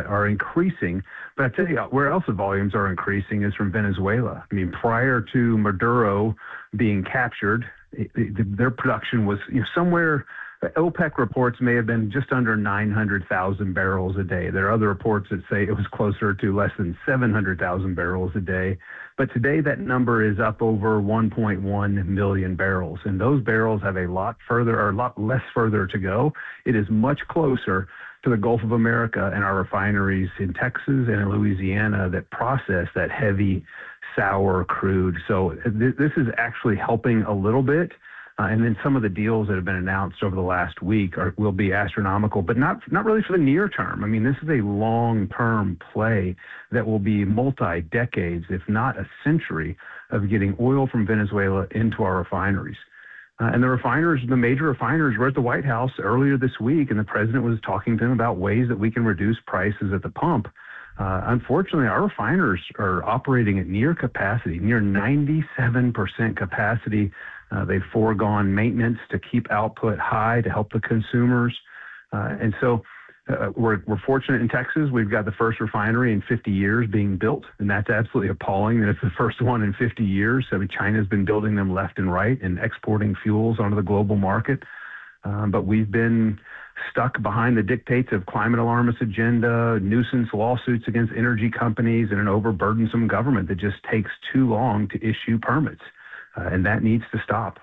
are increasing. But I tell you, where else the volumes are increasing is from Venezuela. I mean, prior to Maduro being captured, their production was somewhere. OPEC reports may have been just under 900,000 barrels a day. There are other reports that say it was closer to less than 700,000 barrels a day. But today that number is up over 1.1 million barrels. And those barrels have a lot less further to go. It is much closer to the Gulf of America and our refineries in Texas and in Louisiana that process that heavy, sour crude. So this is actually helping a little bit. And then some of the deals that have been announced over the last week will be astronomical, but not really for the near term. I mean, this is a long-term play that will be multi-decades, if not a century, of getting oil from Venezuela into our refineries. And the major refiners were at the White House earlier this week, and the president was talking to them about ways that we can reduce prices at the pump. Unfortunately, our refiners are operating at near capacity, near 97% capacity. They've foregone maintenance to keep output high to help the consumers. And so we're fortunate in Texas. We've got the first refinery in 50 years being built, and that's absolutely appalling that it's the first one in 50 years. I mean, China's been building them left and right and exporting fuels onto the global market. But we've been stuck behind the dictates of climate alarmist agenda, nuisance lawsuits against energy companies, and an overburdensome government that just takes too long to issue permits. And that needs to stop.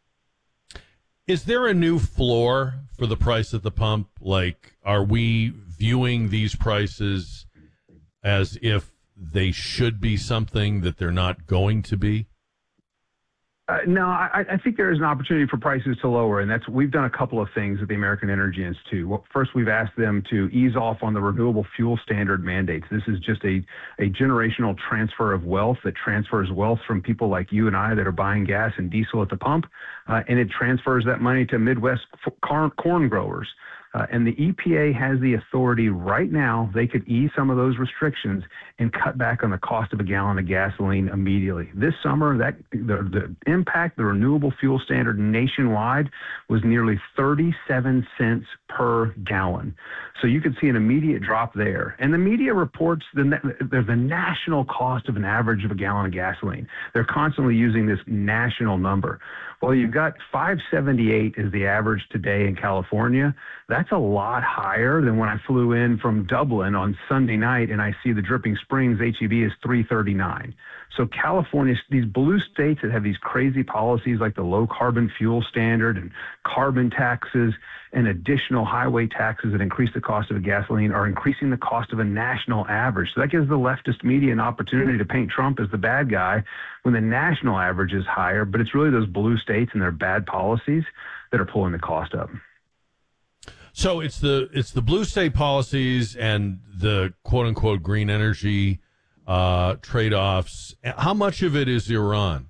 Is there a new floor for the price at the pump? Like, are we viewing these prices as if they should be something that they're not going to be? No, I think there is an opportunity for prices to lower, and we've done a couple of things at the American Energy Institute. Well, first, we've asked them to ease off on the renewable fuel standard mandates. This is just a generational transfer of wealth that transfers wealth from people like you and I that are buying gas and diesel at the pump, and it transfers that money to Midwest corn growers. And the EPA has the authority right now. They could ease some of those restrictions and cut back on the cost of a gallon of gasoline immediately. This summer, the impact, the renewable fuel standard nationwide was nearly 37 cents per gallon. So you could see an immediate drop there. And the media reports there's a national cost of an average of a gallon of gasoline. They're constantly using this national number. Well, you've got 578 is the average today in California. That's a lot higher than when I flew in from Dublin on Sunday night and I see the Dripping Springs HEB is 339. So California, these blue states that have these crazy policies like the low carbon fuel standard and carbon taxes and additional highway taxes that increase the cost of a gasoline are increasing the cost of a national average. So that gives the leftist media an opportunity to paint Trump as the bad guy when the national average is higher, but it's really those blue states and their bad policies that are pulling the cost up. So it's the blue state policies and the quote unquote green energy trade-offs. How much of it is Iran?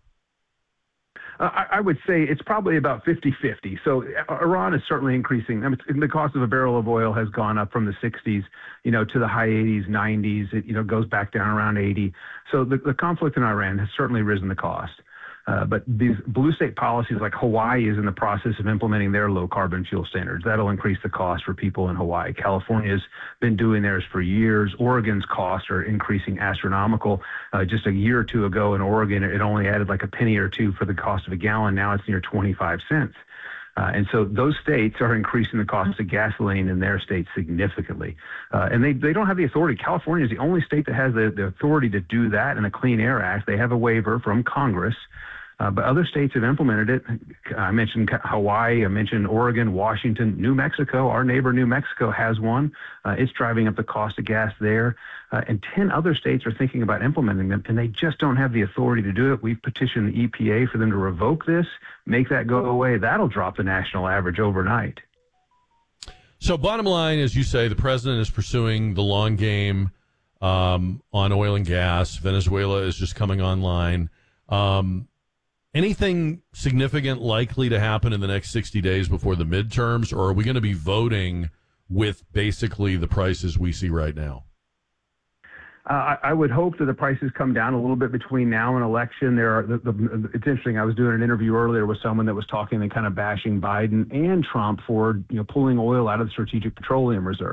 I would say it's probably about 50-50. So Iran is certainly increasing. I mean, the cost of a barrel of oil has gone up from the 60s, to the high 80s, 90s. It, goes back down around 80. So the conflict in Iran has certainly risen the cost. But these blue state policies, like Hawaii is in the process of implementing their low carbon fuel standards. That'll increase the cost for people in Hawaii. California's been doing theirs for years. Oregon's costs are increasing astronomical. Just a year or two ago in Oregon, it only added like a penny or two for the cost of a gallon. Now it's near 25 cents. And so those states are increasing the cost of gasoline in their state significantly. And they don't have the authority. California is the only state that has the authority to do that in the Clean Air Act. They have a waiver from Congress. But other states have implemented it. I mentioned Hawaii, I mentioned Oregon, Washington, New Mexico. Our neighbor New Mexico has one. It's driving up the cost of gas there. And 10 other states are thinking about implementing them, and they just don't have the authority to do it. We've petitioned the EPA for them to revoke this, make that go away. That'll drop the national average overnight. So bottom line, as you say, the president is pursuing the long game on oil and gas. Venezuela is just coming online. Anything significant likely to happen in the next 60 days before the midterms, or are we going to be voting with basically the prices we see right now? I would hope that the prices come down a little bit between now and election. It's interesting. I was doing an interview earlier with someone that was talking and kind of bashing Biden and Trump for pulling oil out of the Strategic Petroleum Reserve.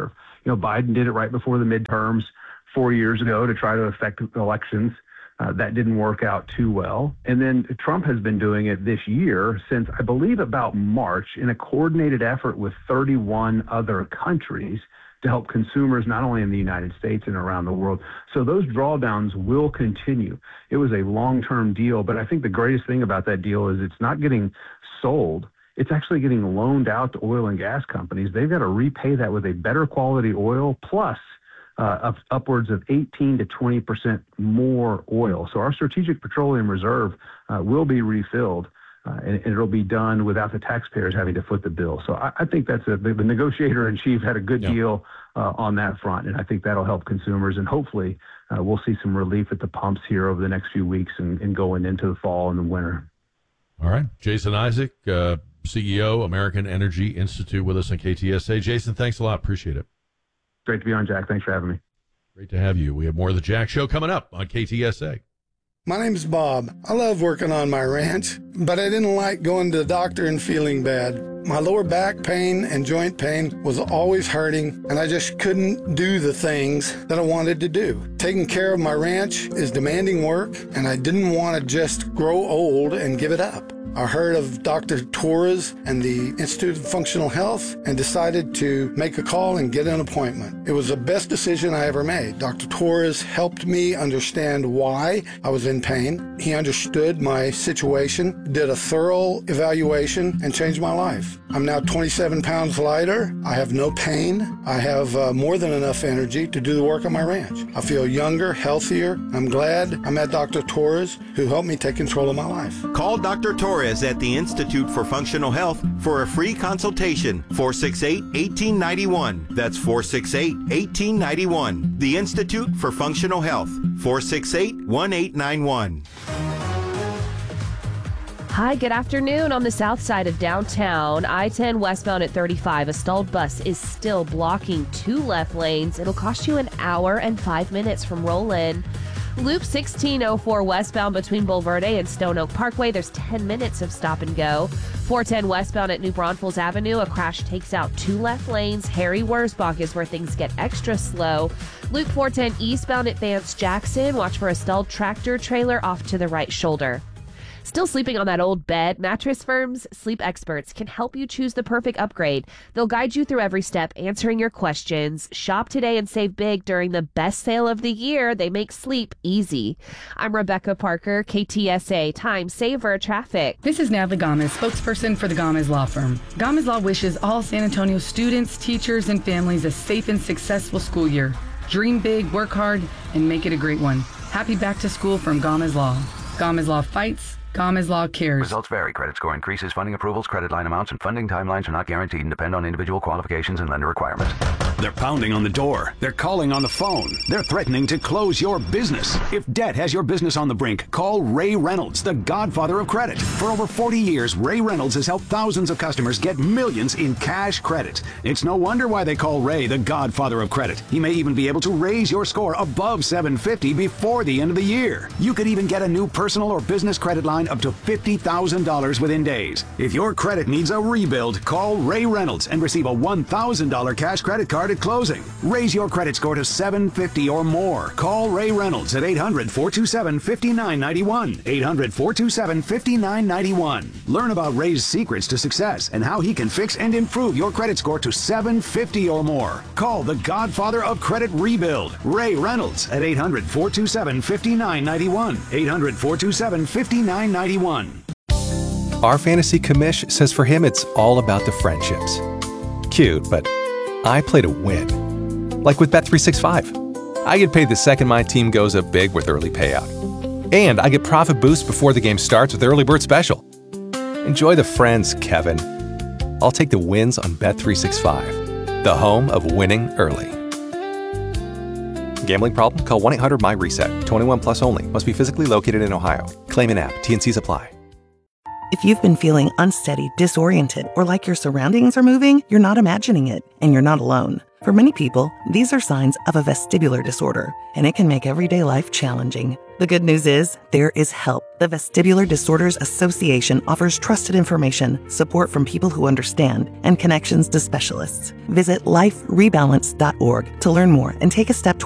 Biden did it right before the midterms 4 years ago to try to affect elections. That didn't work out too well. And then Trump has been doing it this year since, I believe, about March in a coordinated effort with 31 other countries to help consumers not only in the United States and around the world. So those drawdowns will continue. It was a long-term deal, but I think the greatest thing about that deal is it's not getting sold. It's actually getting loaned out to oil and gas companies. They've got to repay that with a better quality oil plus upwards of 18 to 20% more oil. So our Strategic Petroleum Reserve will be refilled, and it'll be done without the taxpayers having to foot the bill. So I think that's the negotiator in chief had a good deal on that front, and I think that'll help consumers. And hopefully we'll see some relief at the pumps here over the next few weeks and going into the fall and the winter. All right. Jason Isaac, CEO, American Energy Institute, with us on KTSA. Jason, thanks a lot. Appreciate it. Great to be on, Jack. Thanks for having me. Great to have you. We have more of the Jack Show coming up on KTSA. My name's Bob. I love working on my ranch, but I didn't like going to the doctor and feeling bad. My lower back pain and joint pain was always hurting, and I just couldn't do the things that I wanted to do. Taking care of my ranch is demanding work, and I didn't want to just grow old and give it up. I heard of Dr. Torres and the Institute of Functional Health and decided to make a call and get an appointment. It was the best decision I ever made. Dr. Torres helped me understand why I was in pain. He understood my situation, did a thorough evaluation, and changed my life. I'm now 27 pounds lighter. I have no pain. I have more than enough energy to do the work on my ranch. I feel younger, healthier. I'm glad I met Dr. Torres, who helped me take control of my life. Call Dr. Torres at the Institute for Functional Health for a free consultation. 468-1891. That's 468-1891. The Institute for Functional Health. 468-1891. Hi, good afternoon. On the south side of downtown, I-10 westbound at 35, a stalled bus is still blocking 2 left lanes. It'll cost you an hour and 5 minutes from roll-in. Loop 1604 westbound between Bulverde and Stone Oak Parkway. There's 10 minutes of stop and go. 410 westbound at New Braunfels Avenue. A crash takes out 2 left lanes. Harry Wurzbach is where things get extra slow. Loop 410 eastbound at Vance Jackson. Watch for a stalled tractor trailer off to the right shoulder. Still sleeping on that old bed? Mattress Firm's sleep experts can help you choose the perfect upgrade. They'll guide you through every step, answering your questions. Shop today and save big during the best sale of the year. They make sleep easy. I'm Rebecca Parker, KTSA Time Saver Traffic. This is Natalie Gomez, spokesperson for the Gomez Law Firm. Gomez Law wishes all San Antonio students, teachers, and families a safe and successful school year. Dream big, work hard, and make it a great one. Happy back to school from Gomez Law. Gomez Law fights. Gomez Law cares. Results vary. Credit score increases, funding approvals, credit line amounts, and funding timelines are not guaranteed and depend on individual qualifications and lender requirements. They're pounding on the door. They're calling on the phone. They're threatening to close your business. If debt has your business on the brink, call Ray Reynolds, the godfather of credit. For over 40 years, Ray Reynolds has helped thousands of customers get millions in cash credit. It's no wonder why they call Ray the godfather of credit. He may even be able to raise your score above 750 before the end of the year. You could even get a new personal or business credit line up to $50,000 within days. If your credit needs a rebuild, call Ray Reynolds and receive a $1,000 cash credit card at closing. Raise your credit score to 750 or more. Call Ray Reynolds at 800-427-5991. 800-427-5991. Learn about Ray's secrets to success and how he can fix and improve your credit score to 750 or more. Call the godfather of credit rebuild, Ray Reynolds, at 800-427-5991. 800-427-5991. Our fantasy commish says for him it's all about the friendships. Cute, but I play to win. Like with Bet365. I get paid the second my team goes up big with early payout. And I get profit boosts before the game starts with Early Bird Special. Enjoy the friends, Kevin. I'll take the wins on Bet365, the home of winning early. Gambling problem? Call 1-800-MY-RESET. 21 plus only. Must be physically located in Ohio. Claim an app. T&Cs apply. If you've been feeling unsteady, disoriented, or like your surroundings are moving, you're not imagining it, and you're not alone. For many people, these are signs of a vestibular disorder, and it can make everyday life challenging. The good news is, there is help. The Vestibular Disorders Association offers trusted information, support from people who understand, and connections to specialists. Visit liferebalance.org to learn more and take a step